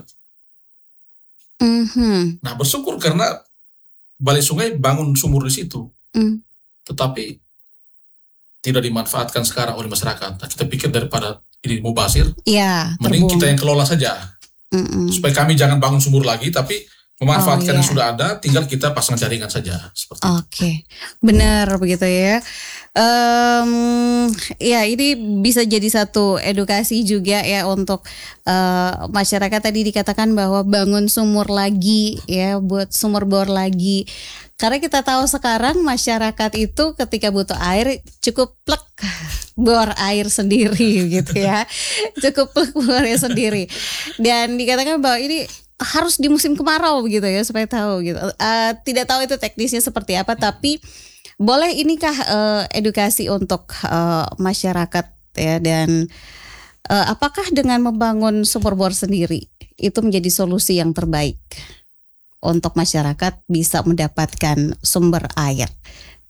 Mhm. Nah, bersyukur karena Balai Sungai bangun sumur di situ, Mm. tetapi tidak dimanfaatkan sekarang oleh masyarakat. Nah, kita pikir daripada ini mubazir, Iya, mending terbuang. kita yang kelola saja, Mm-mm. supaya kami jangan bangun sumur lagi, tapi memanfaatkan Oh, yang iya. sudah ada, tinggal kita pasang jaringan saja. Seperti itu. Oke, benar begitu ya. Em, ya ini bisa jadi satu edukasi juga ya untuk eh, masyarakat. Tadi dikatakan bahwa bangun sumur lagi ya, buat sumur bor lagi. Karena kita tahu sekarang masyarakat itu ketika butuh air cukup plek bor air sendiri gitu ya, cukup plek bor air sendiri. Dan dikatakan bahwa ini harus di musim kemarau begitu ya, supaya tahu gitu. Eh, tidak tahu itu teknisnya seperti apa, tapi boleh inikah eh, edukasi untuk eh, masyarakat ya, dan eh, apakah dengan membangun sumur bor sendiri itu menjadi solusi yang terbaik untuk masyarakat bisa mendapatkan sumber air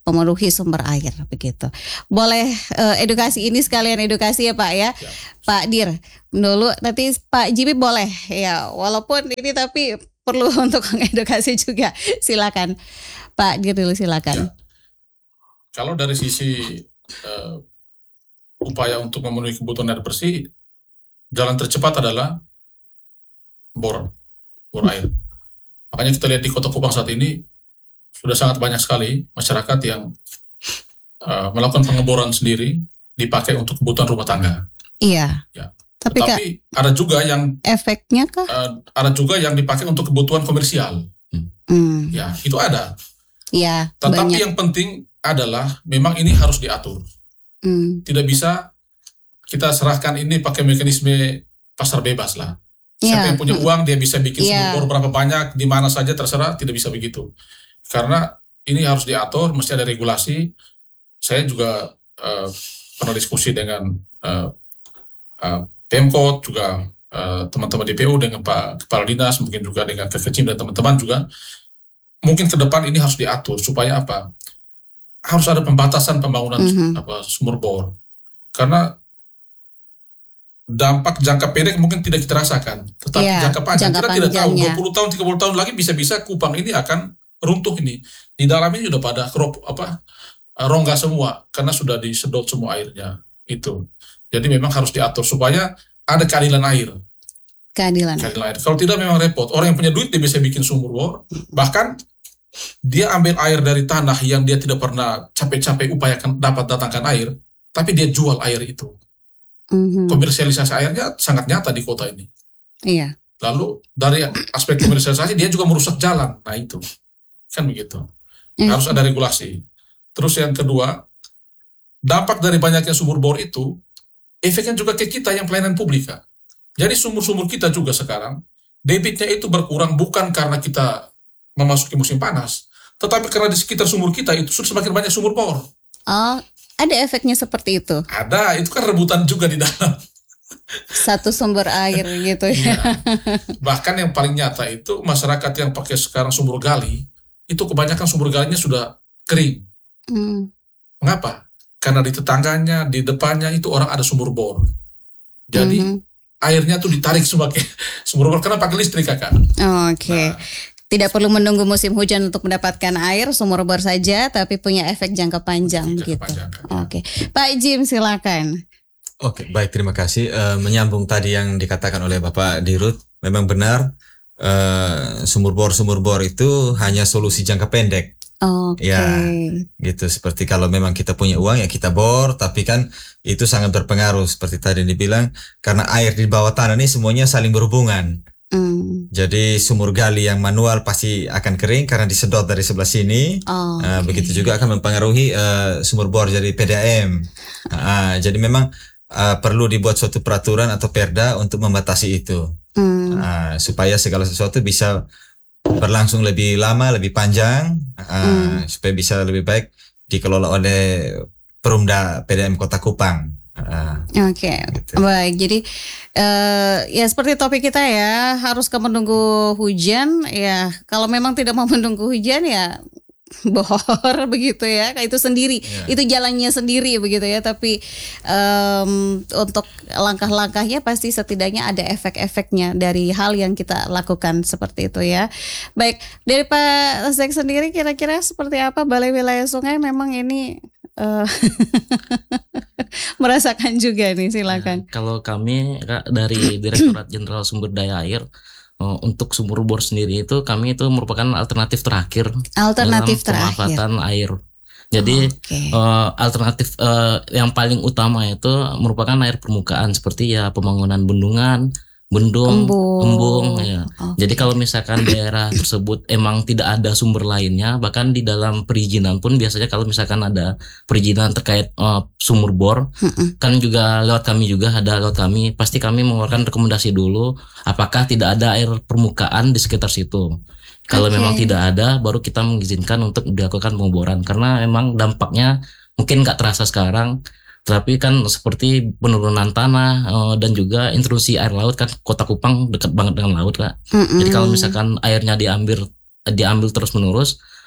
memenuhi sumber air begitu. Boleh uh, edukasi ini sekalian edukasi ya Pak ya. Ya. Pak Dir, dulu nanti Pak Jimmy boleh ya, walaupun ini tapi perlu untuk edukasi juga. Silakan Pak Dir dulu, silakan. Ya. Kalau dari sisi uh, upaya untuk memenuhi kebutuhan air bersih, jalan tercepat adalah bor, bor air. Makanya kita lihat di Kota Kupang saat ini sudah sangat banyak sekali masyarakat yang uh, melakukan pengeboran sendiri dipakai untuk kebutuhan rumah tangga. Iya. Ya. Tapi, Tapi Kak, ada juga yang efeknya kah? Uh, ada juga yang dipakai untuk kebutuhan komersial. Hmm. Ya, itu ada. Iya. Tetapi banyak. yang penting adalah memang ini harus diatur. Hmm. Tidak bisa kita serahkan ini pakai mekanisme pasar bebas lah. Siapa yeah. yang punya uang dia bisa bikin yeah. sumur bor berapa banyak di mana saja terserah, tidak bisa begitu. Karena ini harus diatur, mesti ada regulasi. Saya juga uh, pernah diskusi dengan uh, uh, Pemkot, juga uh, teman-teman D P U dengan Pak Kepala Dinas, mungkin juga dengan Kekecim dan teman-teman juga. Mungkin ke depan ini harus diatur supaya apa? Harus ada pembatasan pembangunan mm-hmm. apa, sumur bor. Karena dampak jangka pendek mungkin tidak kita rasakan, tetapi yeah, jangka panjang jangka kita tidak tahu dua puluh tahun, tiga puluh tahun lagi bisa-bisa Kupang ini akan runtuh ini. Di dalamnya sudah pada krop apa rongga semua karena sudah disedot semua airnya itu. Jadi memang harus diatur supaya ada keadilan air. Keadilan. Keadilan air. Kalau tidak memang repot. Orang yang punya duit dia bisa bikin sumur bor, bahkan dia ambil air dari tanah yang dia tidak pernah capek-capek upayakan dapat datangkan air, tapi dia jual air itu. Mm-hmm. Komersialisasi airnya sangat nyata di kota ini. Iya. Lalu dari aspek komersialisasi dia juga merusak jalan. Nah itu. Kan begitu. Harus ada regulasi. Terus yang kedua, dampak dari banyaknya sumur bor itu, efeknya juga ke kita yang pelayanan publik. Kak. Jadi sumur-sumur kita juga sekarang, debitnya itu berkurang bukan karena kita memasuki musim panas, tetapi karena di sekitar sumur kita itu sudah semakin banyak sumur bor. Oh, ada efeknya seperti itu? Ada, itu kan rebutan juga di dalam. Satu sumber air gitu ya. Ya. Bahkan yang paling nyata itu masyarakat yang pakai sekarang sumur gali, itu kebanyakan sumur galinya sudah kering. Hmm. Mengapa? Karena di tetangganya, di depannya itu orang ada sumur bor. Jadi hmm. airnya tuh ditarik sebagai sumur bor karena pakai listrik, Kakak. Oh, Oke. Okay. Nah, tidak perlu menunggu musim hujan untuk mendapatkan air, sumur bor saja, tapi punya efek jangka panjang gitu. Ya. Oke, okay. Pak Jim silakan. Oke, okay, baik, terima kasih. Uh, menyambung tadi yang dikatakan oleh Bapak Dirut, memang benar. Uh, sumur bor sumur bor itu hanya solusi jangka pendek. Okay. Ya, gitu. Seperti kalau memang kita punya uang ya kita bor, tapi kan itu sangat berpengaruh seperti tadi dibilang karena air di bawah tanah ini semuanya saling berhubungan. Mm. Jadi sumur gali yang manual pasti akan kering karena disedot dari sebelah sini. Oh, okay. uh, begitu juga akan mempengaruhi uh, sumur bor jadi P D A M. Uh, jadi memang uh, perlu dibuat suatu peraturan atau perda untuk membatasi itu. Hmm. Uh, supaya segala sesuatu bisa berlangsung lebih lama, lebih panjang, uh, hmm. supaya bisa lebih baik dikelola oleh Perumda P D A M Kota Kupang. Uh, Oke, okay. gitu. Baik. Jadi uh, ya seperti topik kita ya, harus ke menunggu hujan. Ya, kalau memang tidak mau menunggu hujan ya bor begitu ya, itu sendiri, yeah. itu jalannya sendiri begitu ya. Tapi um, untuk langkah-langkahnya pasti setidaknya ada efek-efeknya dari hal yang kita lakukan seperti itu ya. Baik, dari Pak Zek sendiri kira-kira seperti apa Balai Wilayah Sungai memang ini uh, merasakan juga nih, silakan. Nah, kalau kami dari Direktorat Jenderal Sumber Daya Air, Uh, untuk sumur bor sendiri itu kami itu merupakan alternatif terakhir alternatif dalam pemanfaatan terakhir. air. Jadi oh, okay. uh, alternatif uh, yang paling utama itu merupakan air permukaan seperti ya pembangunan bendungan, bendung, embung, embung ya. Okay. Jadi kalau misalkan daerah tersebut emang tidak ada sumber lainnya, bahkan di dalam perizinan pun biasanya kalau misalkan ada perizinan terkait uh, sumur bor, mm-mm. kan juga lewat kami juga ada lewat kami, pasti kami mengeluarkan rekomendasi dulu apakah tidak ada air permukaan di sekitar situ. Kalau okay. memang tidak ada, baru kita mengizinkan untuk dilakukan pengeboran karena memang dampaknya mungkin nggak terasa sekarang. Tapi kan seperti penurunan tanah uh, dan juga intrusi air laut kan Kota Kupang dekat banget dengan laut Kak. Mm-mm. Jadi kalau misalkan airnya diambil diambil terus menerus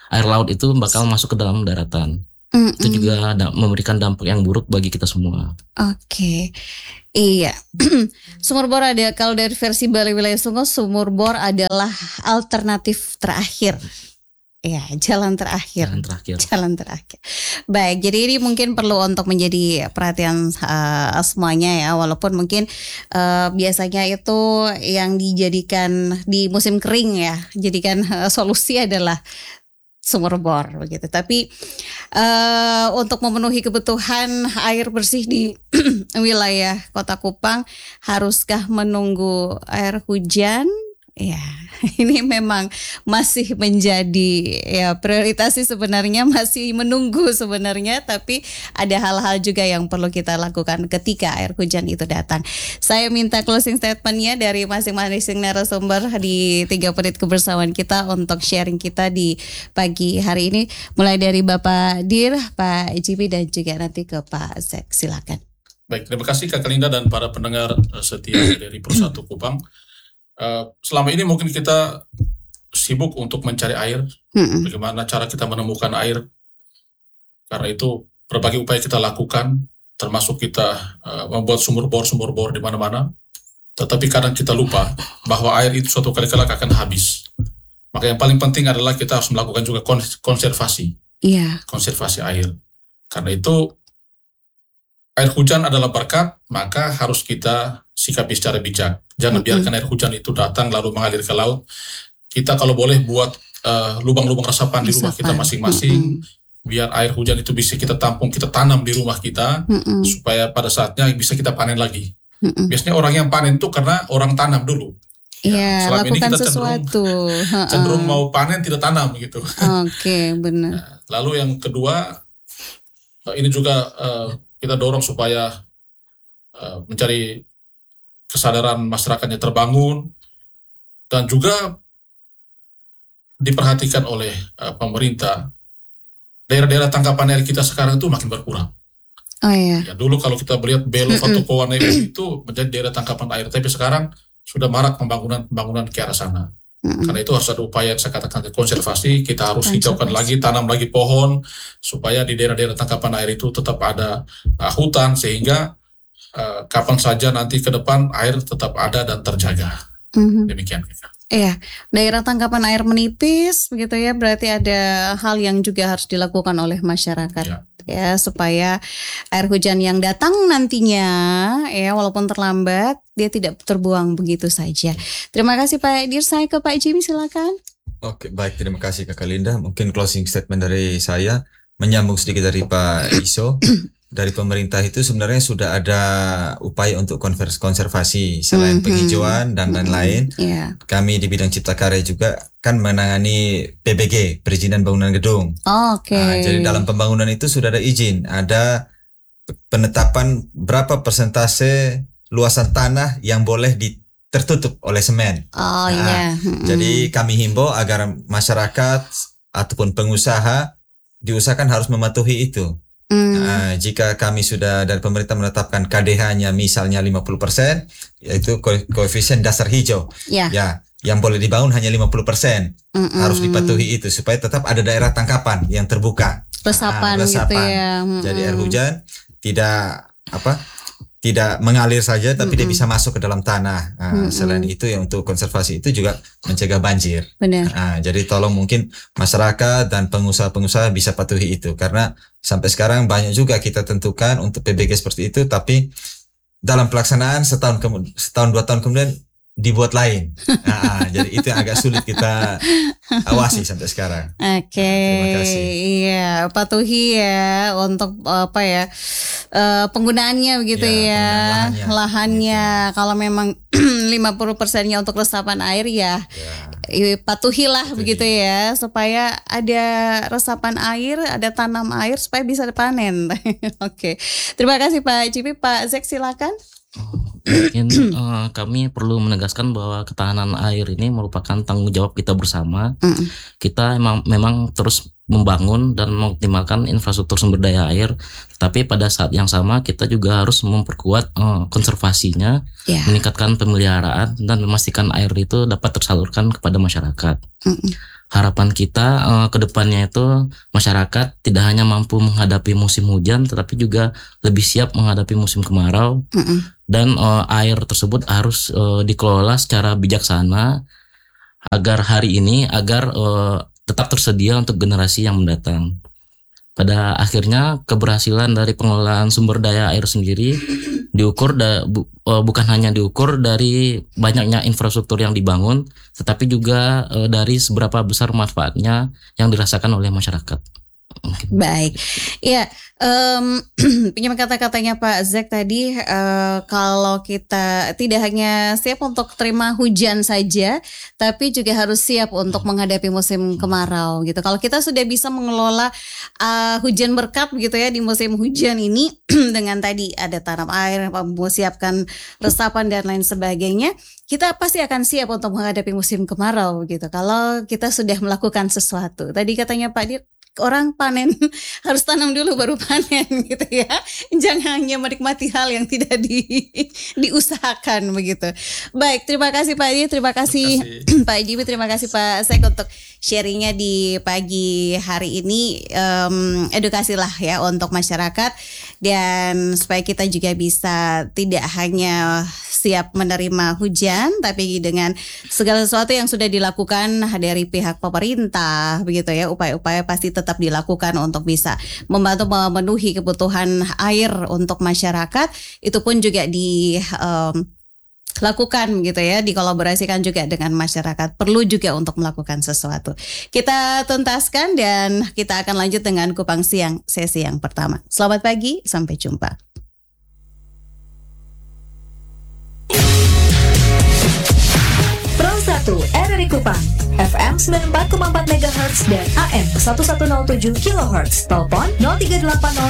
air laut itu bakal masuk ke dalam daratan. Mm-mm. Itu juga ada memberikan dampak yang buruk bagi kita semua. Oke, iya. Sumur bor ada, kalau dari versi Balai Wilayah Sungguh, sumur bor adalah alternatif terakhir. Ya, jalan terakhir. Jalan terakhir. Jalan terakhir. Baik, jadi ini mungkin perlu untuk menjadi perhatian uh, semuanya ya, walaupun mungkin uh, biasanya itu yang dijadikan di musim kering ya, jadikan uh, solusi adalah sumur bor begitu. Tapi uh, untuk memenuhi kebutuhan air bersih di wilayah Kota Kupang, haruskah menunggu air hujan? Ya, ini memang masih menjadi ya prioritas sih sebenarnya, masih menunggu sebenarnya, tapi ada hal-hal juga yang perlu kita lakukan ketika air hujan itu datang. Saya minta closing statementnya dari masing-masing narasumber di tiga menit kebersamaan kita untuk sharing kita di pagi hari ini, mulai dari Bapak Dir, Pak Jimmy, dan juga nanti ke Pak Zek. Silakan. Baik, terima kasih Kak Linda dan para pendengar uh, setia dari Persatu Kupang. Uh, selama ini mungkin kita sibuk untuk mencari air, Mm-mm. bagaimana cara kita menemukan air. Karena itu berbagai upaya kita lakukan, termasuk kita uh, membuat sumur bor sumur bor di mana-mana. Tetapi kadang kita lupa bahwa air itu suatu kali kelak akan habis. Maka yang paling penting adalah kita harus melakukan juga konservasi, Iya. konservasi air. Karena itu air hujan adalah berkat, maka harus kita sikapi secara bijak. Jangan Mm-mm. biarkan air hujan itu datang lalu mengalir ke laut. Kita kalau boleh buat uh, lubang-lubang resapan di rumah kita Resapan. masing-masing, biar air hujan itu bisa kita tampung, kita tanam di rumah kita, Mm-mm. supaya pada saatnya bisa kita panen lagi. Mm-mm. Biasanya orang yang panen itu karena orang tanam dulu. Iya, selama ini lakukan kita cenderung- sesuatu. Ha-ha. Cenderung mau panen tidak tanam gitu. Oke, benar. Nah, lalu yang kedua, uh, ini juga uh, kita dorong supaya uh, mencari kesadaran masyarakatnya terbangun, dan juga diperhatikan oleh uh, pemerintah. Daerah-daerah tangkapan air kita sekarang itu makin berkurang. Oh iya. Ya, dulu kalau kita melihat Belo, Fatukowan itu menjadi daerah tangkapan air, tapi sekarang sudah marak pembangunan-pembangunan ke arah sana. Mm-mm. Karena itu harus ada upaya yang saya katakan konservasi, kita harus Konservasi. hijaukan lagi, tanam lagi pohon, supaya di daerah-daerah tangkapan air itu tetap ada uh, hutan, sehingga uh, kapan saja nanti ke depan air tetap ada dan terjaga. Mhm. Demikian. Iya, daerah tangkapan air menipis begitu ya, berarti ada hal yang juga harus dilakukan oleh masyarakat Ya. ya, supaya air hujan yang datang nantinya ya, walaupun terlambat, dia tidak terbuang begitu saja. Terima kasih Pak Dir, saya ke Pak Jimmy silakan. Oke, baik, terima kasih Kakak Linda. Mungkin closing statement dari saya, menyambung sedikit dari Pak Iso. Dari pemerintah itu sebenarnya sudah ada upaya untuk konvers- konservasi selain Mhm. penghijauan dan lain-lain. Iya. Kami di bidang cipta karya juga kan menangani P B G, perizinan bangunan gedung. Oke. Nah, jadi dalam pembangunan itu sudah ada izin, ada penetapan berapa persentase luasan tanah yang boleh di, tertutup oleh semen. Oh Nah, iya. Mm-mm. Jadi kami himbau agar masyarakat ataupun pengusaha diusahakan harus mematuhi itu. Mm. Nah, jika kami sudah dari pemerintah menetapkan K D H-nya misalnya lima puluh persen, yaitu ko- koefisien dasar hijau. Ya. Ya, yang boleh dibangun hanya lima puluh persen. Mm-mm. Harus dipatuhi itu supaya tetap ada daerah tangkapan yang terbuka. Resapan, Ah, gitu resapan. ya. Mm-mm. Jadi air hujan tidak apa? Tidak mengalir saja, tapi dia Mm-mm. bisa masuk ke dalam tanah. Nah, Mm-mm. selain itu yang untuk konservasi itu juga mencegah banjir. Benar. Nah, jadi tolong mungkin masyarakat dan pengusaha-pengusaha bisa patuhi itu, karena sampai sekarang banyak juga kita tentukan untuk P B G seperti itu, tapi dalam pelaksanaan setahun kemudian, setahun dua tahun kemudian dibuat lain. Nah, jadi itu yang agak sulit kita awasi sampai sekarang. Oke, Terima kasih. iya, patuhi ya untuk apa ya, eh, penggunaannya begitu Ya, ya, penggunaan lahannya. lahannya. Kalau memang lima puluh persennya untuk resapan air ya, Ya. eh, patuhilah Patuhi. begitu ya, supaya ada resapan air, ada tanam air supaya bisa dipanen. Oke, terima kasih Pak Jimmy. Pak Zek silakan. Mungkin eh, kami perlu menegaskan bahwa ketahanan air ini merupakan tanggung jawab kita bersama. Mm. Kita emang memang terus membangun dan mengoptimalkan infrastruktur sumber daya air, tapi pada saat yang sama kita juga harus memperkuat uh, konservasinya, yeah. meningkatkan pemeliharaan dan memastikan air itu dapat tersalurkan kepada masyarakat. Mm-mm. Harapan kita uh, ke depannya itu masyarakat tidak hanya mampu menghadapi musim hujan, tetapi juga lebih siap menghadapi musim kemarau. Mm-mm. Dan uh, air tersebut harus uh, dikelola secara bijaksana agar hari ini agar uh, tetap tersedia untuk generasi yang mendatang. Pada akhirnya keberhasilan dari pengelolaan sumber daya air sendiri diukur da, bu, uh, bukan hanya diukur dari banyaknya infrastruktur yang dibangun, tetapi juga uh, dari seberapa besar manfaatnya yang dirasakan oleh masyarakat. Baik, ya um, pinjam kata-katanya Pak Zek tadi, uh, kalau kita tidak hanya siap untuk terima hujan saja, tapi juga harus siap untuk menghadapi musim kemarau gitu. Kalau kita sudah bisa mengelola uh, hujan berkat gitu ya di musim hujan ini dengan tadi ada tanam air, mempersiapkan resapan dan lain sebagainya, kita pasti akan siap untuk menghadapi musim kemarau gitu. Kalau kita sudah melakukan sesuatu. Tadi katanya Pak Dir, orang panen harus tanam dulu baru panen gitu ya. Jangan hanya menikmati hal yang tidak di, diusahakan begitu. Baik, terima kasih Pak Edi, terima kasih, terima kasih. Pak Jibi, terima kasih Pak Sek untuk sharingnya di pagi hari ini. Um, edukasilah ya untuk masyarakat dan supaya kita juga bisa tidak hanya siap menerima hujan, tapi dengan segala sesuatu yang sudah dilakukan dari pihak pemerintah begitu ya, upaya-upaya pasti tetap dilakukan untuk bisa membantu memenuhi kebutuhan air untuk masyarakat. Itu pun juga di um, lakukan gitu ya, dikolaborasikan juga dengan masyarakat. Perlu juga untuk melakukan sesuatu. Kita tuntaskan dan kita akan lanjut dengan Kupang Siang sesi yang pertama. Selamat pagi, sampai jumpa. Pro satu R R I Kupang, F M sembilan puluh empat koma empat megahertz dan A M seribu seratus tujuh kilohertz. Telepon nol tiga delapan nol